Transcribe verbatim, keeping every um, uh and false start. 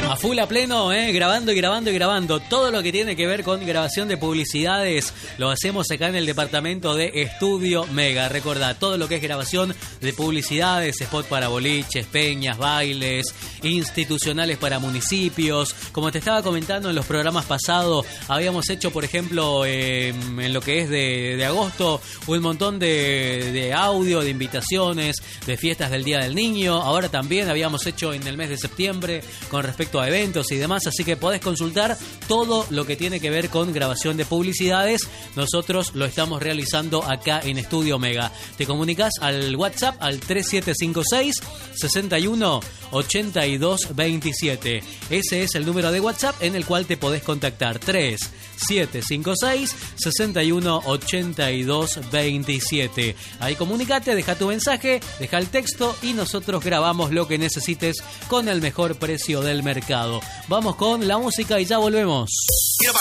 A full a pleno, eh, grabando y grabando y grabando. Todo lo que tiene que ver con grabación de publicidades lo hacemos acá en el departamento de Estudio Mega. Recordá, todo lo que es grabación de publicidades, spot para boliches, peñas, bailes, institucionales para municipios. Como te estaba comentando en los programas pasados, habíamos hecho, por ejemplo, eh, en lo que es de, de agosto, un montón de, de audio, de invitaciones, de fiestas del Día del Niño. Ahora también habíamos hecho en el mes de septiembre con respecto a eventos y demás, así que podés consultar todo lo que tiene que ver con grabación de publicidades. Nosotros lo estamos realizando acá en Estudio Mega. Te comunicas al WhatsApp al tres siete cinco seis, seis uno, ocho dos dos siete. Ese es el número de WhatsApp en el cual te podés contactar. tres siete cinco seis, seis uno, ocho dos dos siete. Ahí comunicate, deja tu mensaje, deja el texto y nosotros grabamos lo que necesites con el mejor precio del mercado. Vamos con la música y ya volvemos.